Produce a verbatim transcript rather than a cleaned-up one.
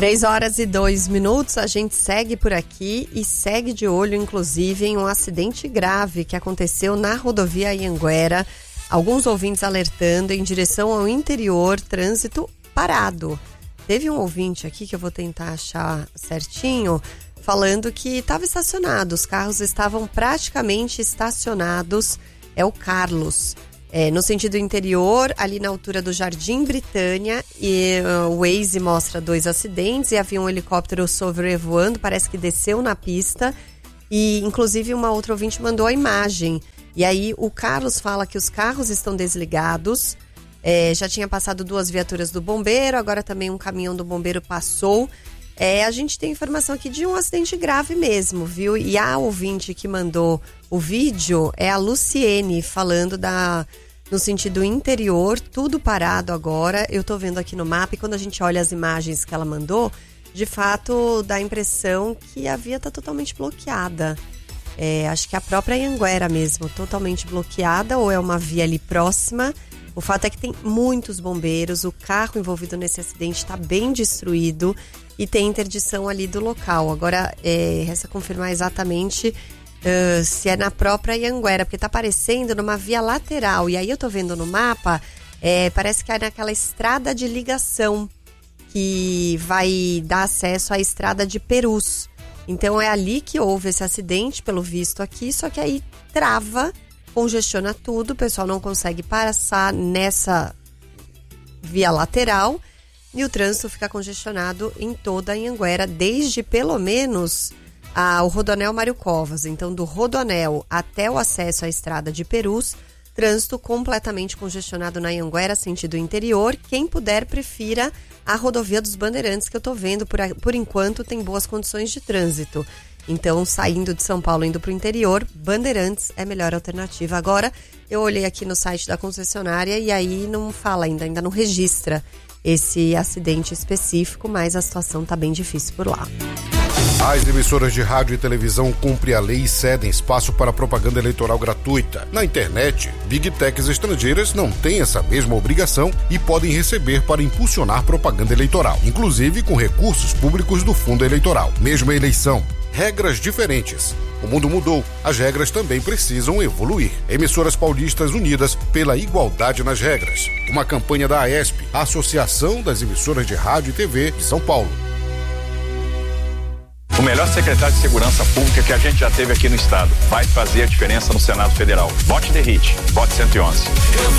Três horas e dois minutos, a gente segue por aqui e segue de olho, inclusive, em um acidente grave que aconteceu na rodovia Anhanguera. Alguns ouvintes alertando em direção ao interior, trânsito parado. Teve um ouvinte aqui que eu vou tentar achar certinho, falando que estava estacionado, os carros estavam praticamente estacionados. É o Carlos. É, no sentido interior, ali na altura do Jardim Britânia, e uh, o Waze mostra dois acidentes e havia um helicóptero sobrevoando, parece que desceu na pista e inclusive uma outra ouvinte mandou a imagem. E aí o Carlos fala que os carros estão desligados, é, já tinha passado duas viaturas do bombeiro, agora também um caminhão do bombeiro passou. É, a gente tem informação aqui de um acidente grave mesmo, viu? E a ouvinte que mandou o vídeo é a Luciene, falando da, no sentido interior, tudo parado agora. Eu tô vendo aqui no mapa e quando a gente olha as imagens que ela mandou, de fato dá a impressão que a via tá totalmente bloqueada. É, acho que a própria Anhanguera mesmo, totalmente bloqueada, ou é uma via ali próxima. O fato é que tem muitos bombeiros, o carro envolvido nesse acidente está bem destruído e tem interdição ali do local. Agora, é, resta confirmar exatamente uh, se é na própria Anhanguera, porque está aparecendo numa via lateral. E aí eu tô vendo no mapa, é, parece que é naquela estrada de ligação que vai dar acesso à estrada de Perus. Então é ali que houve esse acidente, pelo visto aqui, só que aí trava, congestiona tudo, o pessoal não consegue passar nessa via lateral e o trânsito fica congestionado em toda a Anhanguera, desde pelo menos a, o Rodoanel Mário Covas. Então, do Rodoanel até o acesso à estrada de Perus, trânsito completamente congestionado na Anhanguera, sentido interior. Quem puder, prefira a rodovia dos Bandeirantes, que eu tô vendo, por, por enquanto, tem boas condições de trânsito. Então, saindo de São Paulo, indo para o interior, Bandeirantes é a melhor alternativa. Agora, eu olhei aqui no site da concessionária e aí não fala ainda, ainda não registra esse acidente específico, mas a situação está bem difícil por lá. As emissoras de rádio e televisão cumprem a lei e cedem espaço para propaganda eleitoral gratuita. Na internet, Big Techs estrangeiras não têm essa mesma obrigação e podem receber para impulsionar propaganda eleitoral, inclusive com recursos públicos do fundo eleitoral. Mesma eleição, regras diferentes. O mundo mudou, as regras também precisam evoluir. Emissoras paulistas unidas pela igualdade nas regras. Uma campanha da AESP, a Associação das Emissoras de Rádio e T V de São Paulo. O melhor secretário de Segurança Pública que a gente já teve aqui no estado vai fazer a diferença no Senado Federal. Vote The Hit, vote cento e onze.